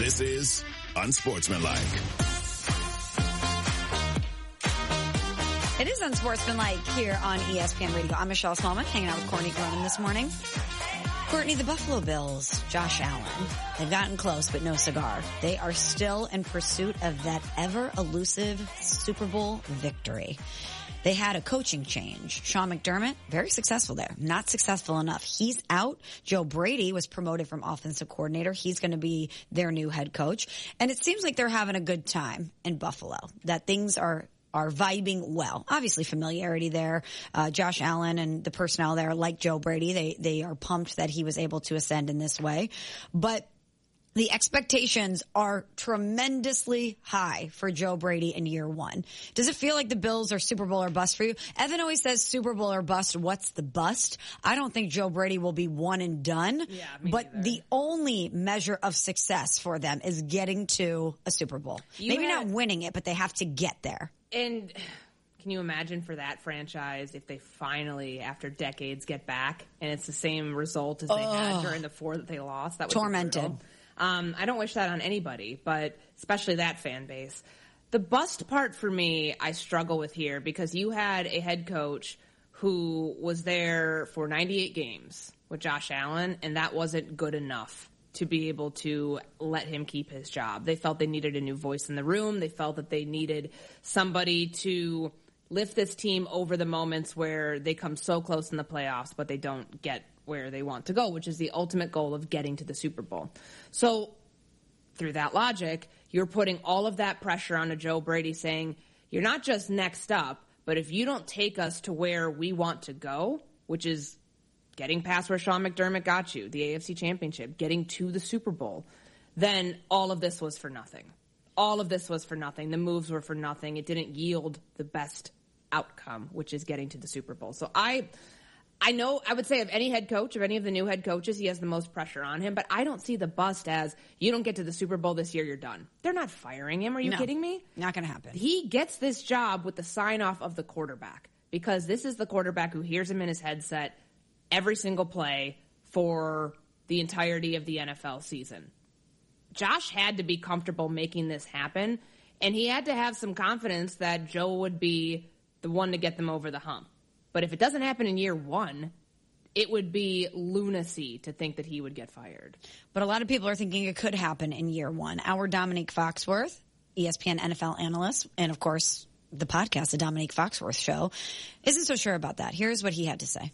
This is Unsportsmanlike. It is Unsportsmanlike here on ESPN Radio. I'm Michelle Smallman, hanging out with Courtney Cronin this morning. Courtney, the Buffalo Bills, Josh Allen, they've gotten close, but no cigar. They are still in pursuit of that ever-elusive Super Bowl victory. They had a coaching change. Sean McDermott, very successful there. Not successful enough. He's out. Joe Brady was promoted from offensive coordinator. He's going to be their new head coach. And it seems like they're having a good time in Buffalo, that things are vibing well. Obviously familiarity there. Josh Allen and the personnel there, like Joe Brady, they are pumped that he was able to ascend in this way. But the expectations are tremendously high for Joe Brady in year one. Does it feel like the Bills are Super Bowl or bust for you? Evan always says Super Bowl or bust. What's the bust? I don't think Joe Brady will be one and done. Yeah, but neither. The only measure of success for them is getting to a Super Bowl. Maybe not winning it, but they have to get there. And can you imagine for that franchise if they finally, after decades, get back and it's the same result as they had during the 4 that they lost? That was tormented. Brutal. I don't wish that on anybody, but especially that fan base. The bust part for me, I struggle with here because you had a head coach who was there for 98 games with Josh Allen, and that wasn't good enough to be able to let him keep his job. They felt they needed a new voice in the room. They felt that they needed somebody to lift this team over the moments where they come so close in the playoffs, but they don't get where they want to go, which is the ultimate goal of getting to the Super Bowl. So through that logic, you're putting all of that pressure onto Joe Brady saying, you're not just next up, but if you don't take us to where we want to go, which is getting past where Sean McDermott got you, the AFC Championship, getting to the Super Bowl, then all of this was for nothing. All of this was for nothing. The moves were for nothing. It didn't yield the best outcome, which is getting to the Super Bowl. So I know, I would say of any head coach, of any of the new head coaches, he has the most pressure on him, but I don't see the bust as, you don't get to the Super Bowl this year, you're done. They're not firing him. Are you kidding me? Not going to happen. He gets this job with the sign-off of the quarterback because this is the quarterback who hears him in his headset every single play for the entirety of the NFL season. Josh had to be comfortable making this happen, and he had to have some confidence that Joe would be the one to get them over the hump. But if it doesn't happen in year one, it would be lunacy to think that he would get fired. But a lot of people are thinking it could happen in year one. Our Dominique Foxworth, ESPN NFL analyst, and of course the podcast, The Dominique Foxworth Show, isn't so sure about that. Here's what he had to say.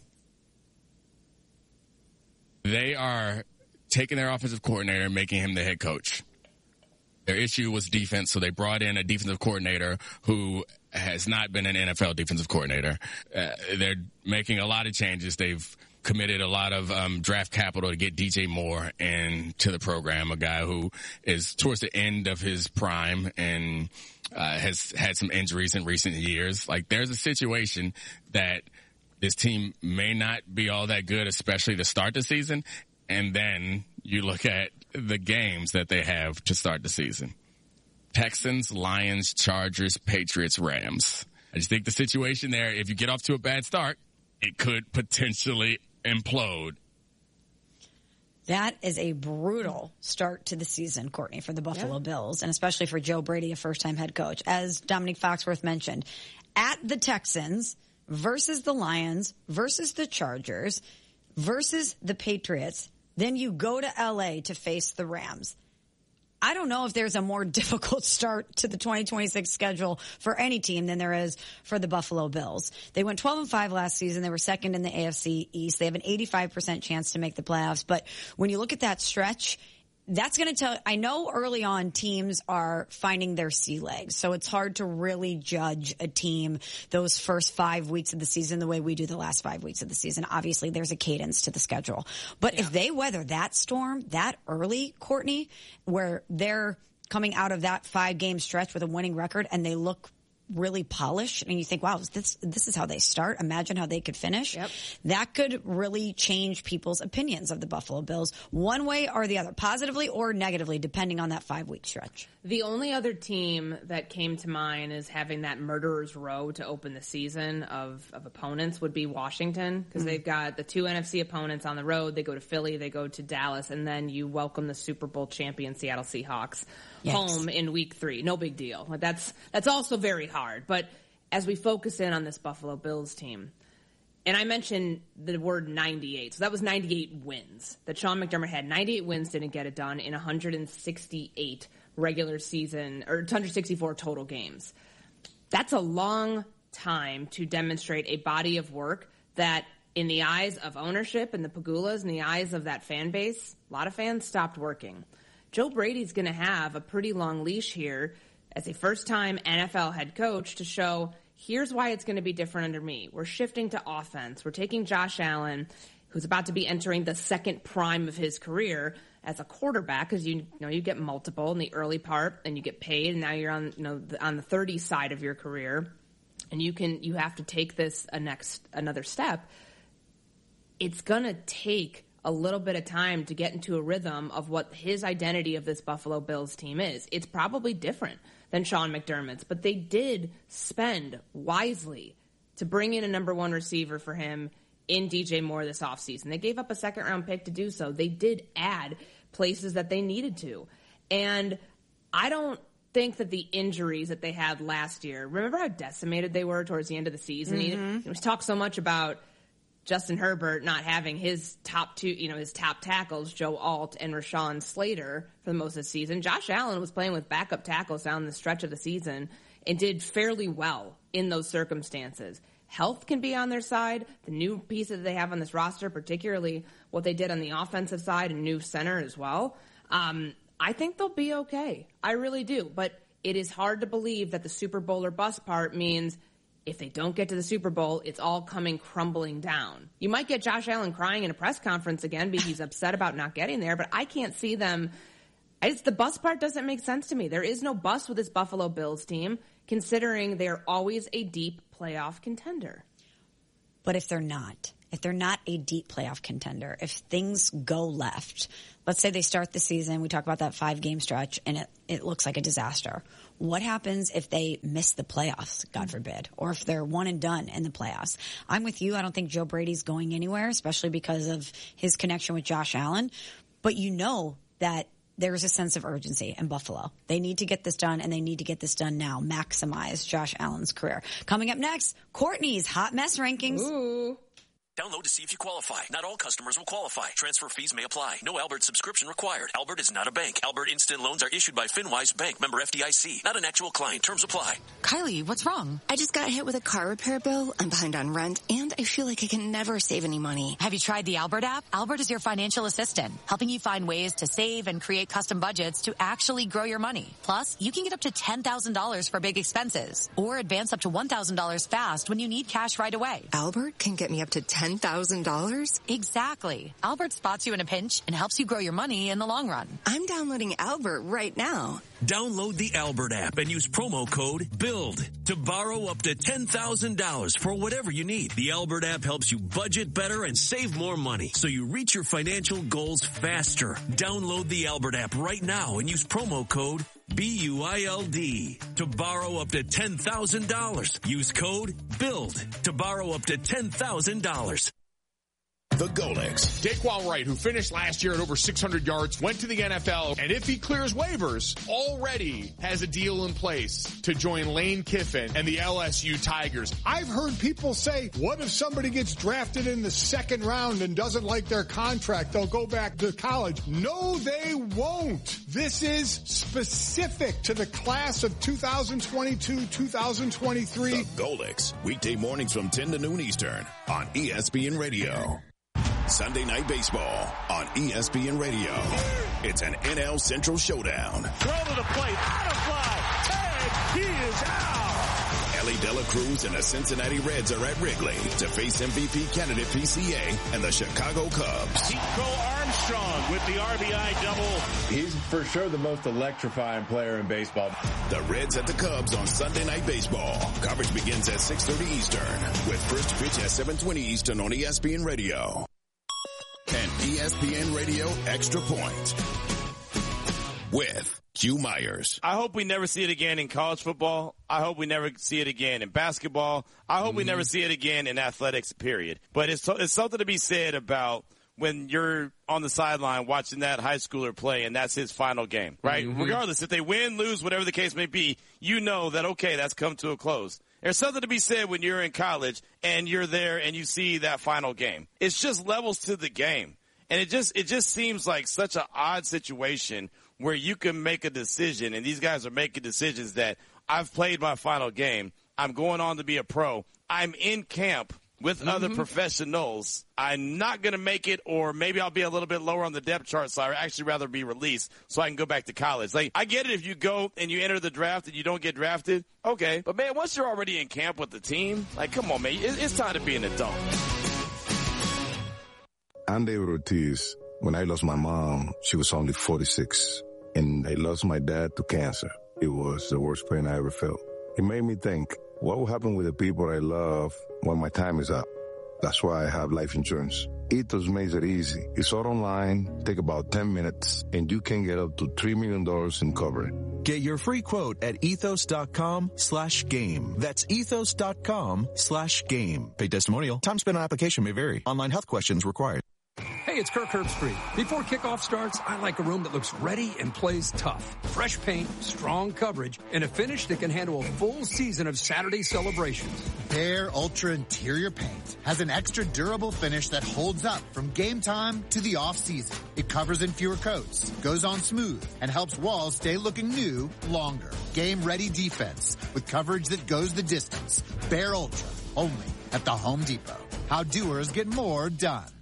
They are taking their offensive coordinator and making him the head coach. Their issue was defense, so they brought in a defensive coordinator who has not been an NFL defensive coordinator. They're making a lot of changes. They've committed a lot of draft capital to get DJ Moore into the program, a guy who is towards the end of his prime and has had some injuries in recent years. Like, there's a situation that this team may not be all that good, especially to start the season, and then you look at the games that they have to start the season. Texans, Lions, Chargers, Patriots, Rams. I just think the situation there, if you get off to a bad start, it could potentially implode. That is a brutal start to the season, Courtney, for the Buffalo Bills, and especially for Joe Brady, a first-time head coach. As Dominique Foxworth mentioned, at the Texans versus the Lions versus the Chargers versus the Patriots, then you go to L.A. to face the Rams. I don't know if there's a more difficult start to the 2026 schedule for any team than there is for the Buffalo Bills. They went 12-5 last season. They were second in the AFC East. They have an 85% chance to make the playoffs. But when you look at that stretch, that's going to tell, I know early on teams are finding their sea legs. So it's hard to really judge a team those first 5 weeks of the season the way we do the last 5 weeks of the season. Obviously there's a cadence to the schedule, but if they weather that storm that early, Courtney, where they're coming out of that 5-game stretch with a winning record and they look really polished and you think, wow, this is how they start. Imagine how they could finish. Yep. That could really change people's opinions of the Buffalo Bills one way or the other, positively or negatively, depending on that 5-week stretch. The only other team that came to mind as having that murderer's row to open the season of opponents would be Washington, because they've got the 2 NFC opponents on the road. They go to Philly, they go to Dallas, and then you welcome the Super Bowl champion Seattle Seahawks home in week 3. No big deal. That's also very hard. But as we focus in on this Buffalo Bills team, and I mentioned the word 98, so that was 98 wins. That Sean McDermott had 98 wins, didn't get it done in 168 regular season, or 164 total games. That's a long time to demonstrate a body of work that, in the eyes of ownership and the Pagulas, in the eyes of that fan base, a lot of fans stopped working. Joe Brady's going to have a pretty long leash here as a first-time NFL head coach to show, here's why it's going to be different under me. We're shifting to offense. We're taking Josh Allen, who's about to be entering the second prime of his career as a quarterback, because you get multiple in the early part and you get paid, and now you're on the 30 side of your career, and you have to take this another step. It's going to take a little bit of time to get into a rhythm of what his identity of this Buffalo Bills team is. It's probably different than Sean McDermott's, but they did spend wisely to bring in a number 1 receiver for him in DJ Moore this offseason. They gave up a second-round pick to do so. They did add places that they needed to. And I don't think that the injuries that they had last year, remember how decimated they were towards the end of the season? Mm-hmm. We talked so much about Justin Herbert not having his top 2, his top tackles, Joe Alt and Rashawn Slater, for the most of the season. Josh Allen was playing with backup tackles down the stretch of the season and did fairly well in those circumstances. Health can be on their side. The new pieces they have on this roster, particularly what they did on the offensive side, and new center as well. I think they'll be okay. I really do. But it is hard to believe that the Super Bowl or bust part means if they don't get to the Super Bowl, it's all coming crumbling down. You might get Josh Allen crying in a press conference again because he's upset about not getting there, but I can't see them. The bust part doesn't make sense to me. There is no bust with this Buffalo Bills team, considering they're always a deep playoff contender. But if they're not a deep playoff contender, if things go left, let's say they start the season, we talk about that 5-game stretch, and it looks like a disaster. What happens if they miss the playoffs, God forbid, or if they're one and done in the playoffs? I'm with you. I don't think Joe Brady's going anywhere, especially because of his connection with Josh Allen. But you know that there's a sense of urgency in Buffalo. They need to get this done, and they need to get this done now. Maximize Josh Allen's career. Coming up next, Courtney's Hot Mess Rankings. Ooh. Download to see if you qualify. Not all customers will qualify. Transfer fees may apply. No Albert subscription required. Albert is not a bank. Albert Instant Loans are issued by FinWise Bank, member FDIC. Not an actual client. Terms apply. Kylie, what's wrong? I just got hit with a car repair bill. I'm behind on rent, and I feel like I can never save any money. Have you tried the Albert app? Albert is your financial assistant, helping you find ways to save and create custom budgets to actually grow your money. Plus, you can get up to $10,000 for big expenses, or advance up to $1,000 fast when you need cash right away. Albert can get me up to $10,000? Exactly. Albert spots you in a pinch and helps you grow your money in the long run. I'm downloading Albert right now. Download the Albert app and use promo code BUILD to borrow up to $10,000 for whatever you need. The Albert app helps you budget better and save more money so you reach your financial goals faster. Download the Albert app right now and use promo code BUILD to borrow up to $10,000. Use code BUILD to borrow up to $10,000. The Golix. Daquan Wright, who finished last year at over 600 yards, went to the NFL, and if he clears waivers, already has a deal in place to join Lane Kiffin and the LSU Tigers. I've heard people say, what if somebody gets drafted in the second round and doesn't like their contract? They'll go back to college. No, they won't. This is specific to the class of 2022, 2023. The Golix. Weekday mornings from 10 to noon Eastern on ESPN Radio. Sunday Night Baseball on ESPN Radio. It's an NL Central showdown. Throw to the plate, out of fly, tag, He is out. Ellie De La Cruz and the Cincinnati Reds are at Wrigley to face MVP candidate PCA and the Chicago Cubs. Nico Armstrong with the RBI double. He's for sure the most electrifying player in baseball. The Reds at the Cubs on Sunday Night Baseball. Coverage begins at 6:30 Eastern with first pitch at 7:20 Eastern on ESPN Radio. And ESPN Radio Extra Point with Hugh Myers. I hope we never see it again in college football. I hope we never see it again in basketball. I hope we never see it again in athletics, period. But it's something to be said about when you're on the sideline watching that high schooler play and that's his final game, right? Regardless, if they win, lose, whatever the case may be, you know that, okay, that's come to a close. There's something to be said when you're in college and you're there and you see that final game. It's just levels to the game. And it just seems like such an odd situation where you can make a decision, and these guys are making decisions that I've played my final game. I'm going on to be a pro. I'm in camp with other professionals. I'm not going to make it, or maybe I'll be a little bit lower on the depth chart, so I'd actually rather be released so I can go back to college. Like, I get it if you go and you enter the draft and you don't get drafted. Okay. But, man, once you're already in camp with the team, like, come on, man. It's time to be an adult. I'm David Ortiz. When I lost my mom, she was only 46. And I lost my dad to cancer. It was the worst pain I ever felt. It made me think, what will happen with the people I love when my time is up? That's why I have life insurance. Ethos makes it easy. It's all online, take about 10 minutes, and you can get up to $3 million in coverage. Get your free quote at ethos.com/game. That's ethos.com/game. Paid testimonial. Time spent on application may vary. Online health questions required. Hey, it's Kirk Herbstreit. Before kickoff starts, I like a room that looks ready and plays tough. Fresh paint, strong coverage, and a finish that can handle a full season of Saturday celebrations. Behr Ultra Interior Paint has an extra durable finish that holds up from game time to the off-season. It covers in fewer coats, goes on smooth, and helps walls stay looking new longer. Game-ready defense with coverage that goes the distance. Behr Ultra, only at the Home Depot. How doers get more done.